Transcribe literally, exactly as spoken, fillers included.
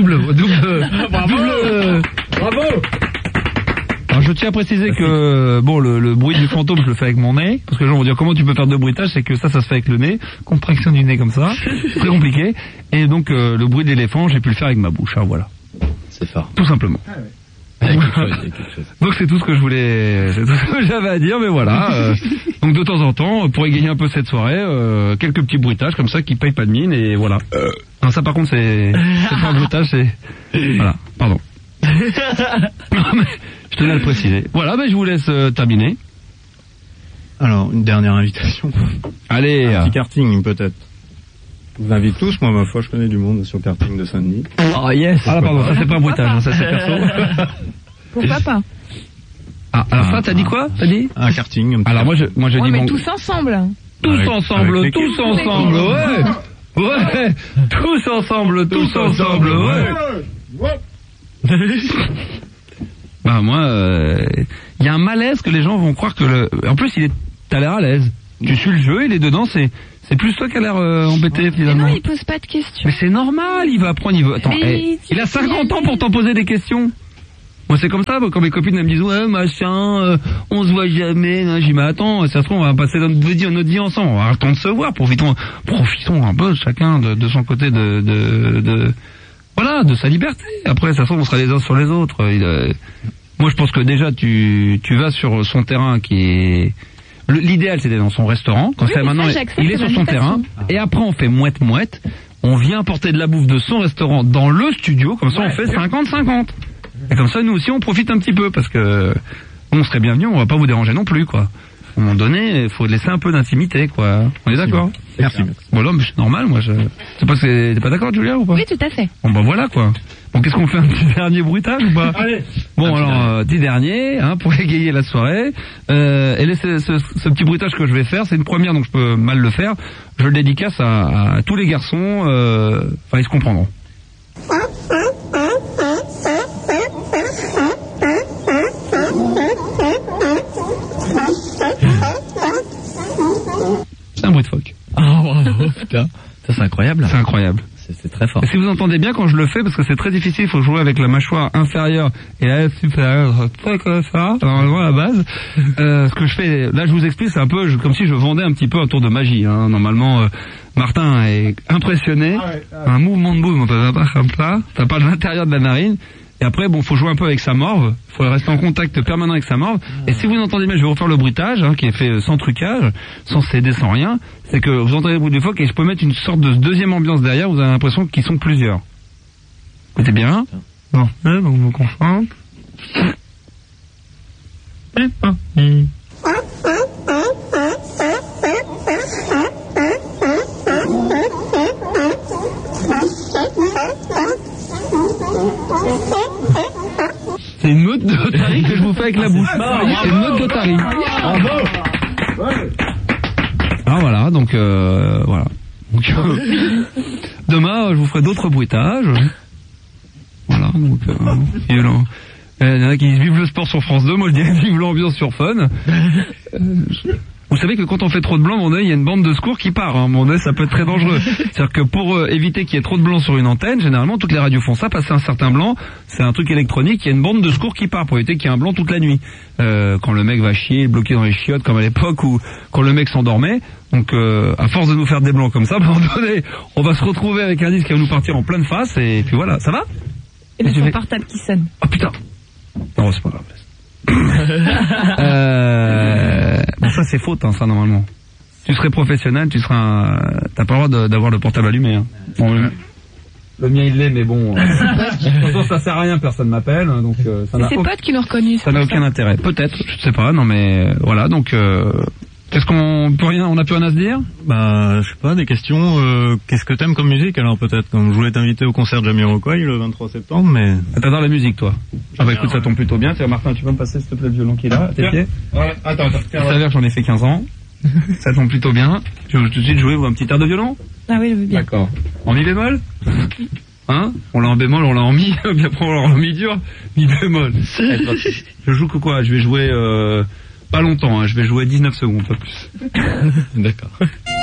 double, double, Bravo. double. Bravo. Alors je tiens à préciser que bon le, le bruit du fantôme je le fais avec mon nez, parce que les gens vont dire comment tu peux faire deux bruitages, c'est que ça ça se fait avec le nez, contraction du nez comme ça, très compliqué, et donc euh, le bruit de l'éléphant j'ai pu le faire avec ma bouche, hein, voilà. C'est fort. Tout simplement. Ah ouais. Il y a quelque chose, il y a quelque chose. Donc c'est tout ce que je voulais, c'est tout ce que j'avais à dire, mais voilà. Euh, donc de temps en temps, pour égayer un peu cette soirée, euh, quelques petits bruitages comme ça qui payent pas de mine et voilà. Euh. Non ça par contre c'est, c'est pas un bruitage, c'est, voilà, pardon. Non, mais je tenais à le préciser. Voilà, ben je vous laisse euh, terminer. Alors une dernière invitation. Allez. Un petit karting peut-être. Je vous invite tous, moi ma foi je connais du monde sur le karting de Saint-Denis. Oh yes. Ah pardon, ça c'est pas un bruitage, hein, ça c'est perso. Pourquoi pas? Ah, alors ça, t'as dit quoi? T'as dit? Un karting. Un alors moi je, moi je ouais, dis mais bon. tous ensemble. Tous avec, ensemble, avec tous ensemble, ouais. Ouais. Tous ensemble, tous ensemble, ouais. Bah moi, il euh, y a un malaise que les gens vont croire que le. En plus, il est, t'as l'air à l'aise. Tu suis le jeu, il est dedans, c'est. C'est plus toi qui a l'air euh, embêté finalement. Mais non, il pose pas de questions. Mais c'est normal, il va apprendre, il veut... Attends, mais hey, il a cinquante ans pour t'en poser des questions. Moi c'est comme ça, quand mes copines elles me disent ouais machin, euh, on se voit jamais, hein. J'y dis mais attends, ça se trouve on va passer notre vie, notre vie ensemble, on va attendre de se voir, profitons, profitons un peu chacun de, de son côté de, de, de, voilà, de sa liberté. Après ça se trouve on sera les uns sur les autres. Il, euh, moi je pense que déjà tu, tu vas sur son terrain qui est... L'idéal c'est d'être dans son restaurant, quand oui, c'est maintenant il est sur son terrain, et après on fait mouette-mouette, on vient apporter de la bouffe de son restaurant dans le studio, comme ça on fait cinquante cinquante. Et comme ça nous aussi on profite un petit peu, parce que on serait bienvenus, on va pas vous déranger non plus quoi. À un moment donné, il faut laisser un peu d'intimité quoi. On est d'accord? Merci. Bon là, c'est normal, moi je... C'est pas que t'es pas d'accord Julia ou pas? Oui, tout à fait. Bon bah voilà quoi. Bon, qu'est-ce qu'on fait, un petit dernier bruitage ou pas? Allez. Bon alors, euh, petit dernier, hein, pour égayer la soirée. Euh, et là, ce, ce, ce petit bruitage que je vais faire, c'est une première, donc je peux mal le faire. Je le dédicace à, à tous les garçons. Euh, enfin, ils se comprendront. C'est un bruit de phoque. Oh bravo, putain. Ça c'est incroyable. C'est incroyable. C'est très fort. Et si vous entendez bien quand je le fais, parce que c'est très difficile, il faut jouer avec la mâchoire inférieure et la supérieure, pas comme ça, normalement à la base. Euh, ce que je fais, là je vous explique, c'est un peu je, comme si je vendais un petit peu un tour de magie. Hein. Normalement, euh, Martin est impressionné, ah ouais, ah ouais. Un mouvement de bouche, ça part comme ça, ça part de l'intérieur de la narine. Et après, bon, faut jouer un peu avec sa morve, faut rester en contact permanent avec sa morve. Et si vous entendez bien, je vais refaire le bruitage, hein, qui est fait sans trucage, sans céder, sans rien. C'est que vous entendez le bruit du phoque et je peux mettre une sorte de deuxième ambiance derrière, vous avez l'impression qu'ils sont plusieurs. Écoutez bien. Bon, donc on me concentre. C'est parti. C'est une meute d'otarie que je vous fais avec la bouche. C'est une meute d'otarie. Bravo. Ah voilà, donc euh, voilà. Donc, euh, demain, je vous ferai d'autres bruitages. Voilà, donc euh, violent. Il y en a qui disent vive le sport sur France deux, moi je dirais vive l'ambiance sur Fun. Euh, Vous savez que quand on fait trop de blanc, mon œil, il y a une bande de secours qui part. Hein. Mon œil, ça peut être très dangereux. C'est-à-dire que pour euh, éviter qu'il y ait trop de blanc sur une antenne, généralement, toutes les radios font ça, passer un certain blanc, c'est un truc électronique, il y a une bande de secours qui part pour éviter qu'il y ait un blanc toute la nuit. Euh, quand le mec va chier, bloqué dans les chiottes, comme à l'époque, ou quand le mec s'endormait. Donc, euh, à force de nous faire des blancs comme ça, à un moment donné, on va se retrouver avec un disque qui va nous partir en pleine face, et puis voilà. Ça va? Et le son portable qui sonne. Oh putain. Non, c'est pas grave. euh... Bon, ça c'est faute, hein, ça normalement. Tu serais professionnel, tu seras un... T'as pas le droit d'avoir le portable allumé. Hein. Bon, le... le mien il l'est, mais bon. Euh... De toute façon, ça sert à rien, personne m'appelle, donc euh, ça n'a. C'est ses potes qui l'ont reconnu. Ça n'a aucun intérêt. Peut-être, je sais pas, non mais voilà, donc. Euh... Qu'est-ce qu'on peut rien, on a plus rien à se dire? Bah, je sais pas, des questions. Euh, qu'est-ce que t'aimes comme musique alors peut-être? Comme je voulais t'inviter au concert de Jamiroquai le vingt-trois septembre, mais. T'adores la musique, toi? Ah bah écoute, ça tombe plutôt bien. Tiens, Martin, tu vas me passer s'il te plaît le violon qui est là, à tes pieds? Ouais, attends, attends. Tu savais que j'en ai fait quinze ans. Ça tombe plutôt bien. Tu veux tout de suite jouer un petit air de violon? Ah oui, je veux bien. D'accord. En mi bémol? Hein? On l'a en bémol, on l'a en mi, puis après on l'a en mi dur, mi bémol. Je joue que quoi? Je vais jouer euh, pas longtemps, hein. Je vais jouer dix-neuf secondes, pas plus. D'accord.